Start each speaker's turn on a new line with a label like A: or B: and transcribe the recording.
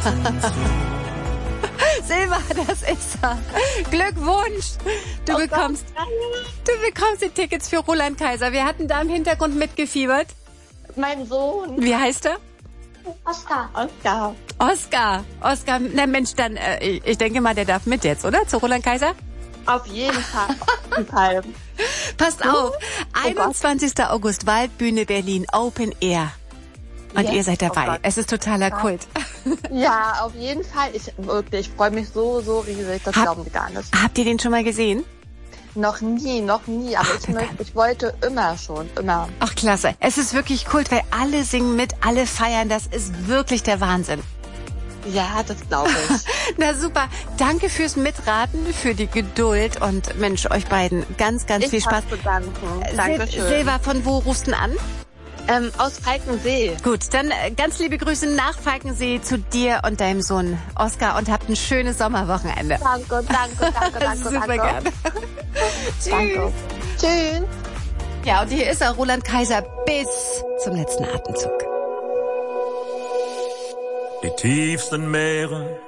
A: Silva, das ist er. Glückwunsch. Du bekommst die Tickets für Roland Kaiser. Wir hatten da im Hintergrund mitgefiebert.
B: Mein Sohn.
A: Wie heißt er?
B: Oskar.
A: Oskar, na Mensch, dann, ich denke mal, der darf mit jetzt, oder? Zu Roland Kaiser?
B: Auf jeden Fall.
A: Passt auf. 21. August, Waldbühne Berlin, Open Air. Und ihr seid dabei. Es ist totaler Kult.
B: Ja, auf jeden Fall. Ich freue mich so riesig. Das glauben Sie gar nicht.
A: Habt ihr den schon mal gesehen?
B: Noch nie. Aber ich wollte immer.
A: Ach, klasse. Es ist wirklich Kult, weil alle singen mit, alle feiern. Das ist wirklich der Wahnsinn.
B: Ja, das glaube ich.
A: Na super. Danke fürs Mitraten, für die Geduld und Mensch, euch beiden ganz viel Spaß.
B: Dankeschön.
A: Silva, von wo rufst du an?
B: Aus Falkensee.
A: Gut, dann ganz liebe Grüße nach Falkensee zu dir und deinem Sohn Oskar und habt ein schönes Sommerwochenende.
B: Danke.
A: Super gerne. Tschüss.
B: Danke. Tschüss.
A: Ja, und hier ist er, Roland Kaiser, bis zum letzten Atemzug.
C: Die tiefsten Meere